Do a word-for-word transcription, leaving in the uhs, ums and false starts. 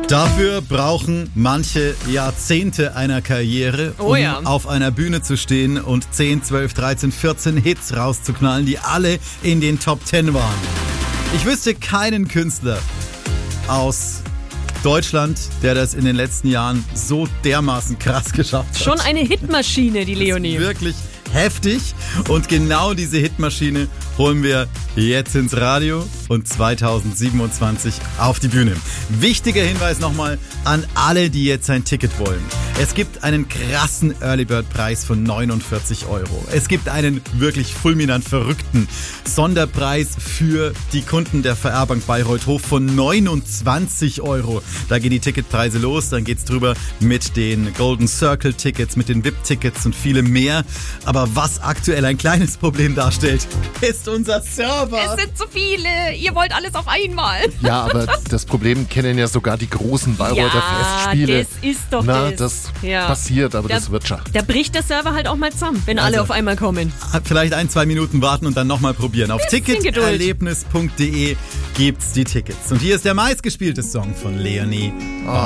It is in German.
Dafür brauchen manche Jahrzehnte einer Karriere, um Oh ja. auf einer Bühne zu stehen und zehn, zwölf, dreizehn, vierzehn Hits rauszuknallen, die alle in den Top zehn waren. Ich wüsste keinen Künstler aus Deutschland, der das in den letzten Jahren so dermaßen krass geschafft hat. Schon eine Hitmaschine, die Leonie. Wirklich heftig. Und genau diese Hitmaschine holen wir jetzt ins Radio und zweitausendsiebenundzwanzig auf die Bühne. Wichtiger Hinweis nochmal an alle, die jetzt ein Ticket wollen. Es gibt einen krassen Early Bird Preis von neunundvierzig Euro. Es gibt einen wirklich fulminant verrückten Sonderpreis für die Kunden der V R-Bank Bayreuth-Hof von neunundzwanzig Euro. Da gehen die Ticketpreise los, dann geht's drüber mit den Golden Circle Tickets, mit den V I P-Tickets und vielem mehr. Aber was aktuell ein kleines Problem darstellt, ist unser Server. Es sind zu viele. Ihr wollt alles auf einmal. Ja, aber das Problem kennen ja sogar die großen Bayreuther Ja, Festspiele. das ist doch Na, das. das Ja. passiert, aber Da- das wird schon. Da bricht der Server halt auch mal zusammen, wenn alle Also- auf einmal kommen. Vielleicht ein, zwei Minuten warten und dann nochmal probieren. Auf Bisschen Geduld. ticketerlebnis punkt de gibt's die Tickets. Und hier ist der meistgespielte Song von Leonie.